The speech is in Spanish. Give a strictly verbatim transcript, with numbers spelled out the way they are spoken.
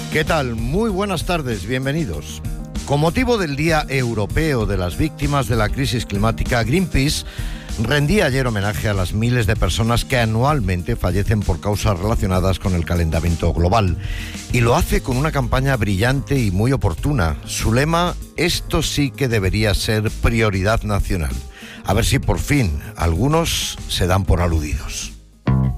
¿Qué tal? Muy buenas tardes, bienvenidos. Con motivo del Día Europeo de las Víctimas de la Crisis Climática, Greenpeace rendía ayer homenaje a las miles de personas que anualmente fallecen por causas relacionadas con el calentamiento global. Y lo hace con una campaña brillante y muy oportuna. Su lema, esto sí que debería ser prioridad nacional. A ver si por fin algunos se dan por aludidos.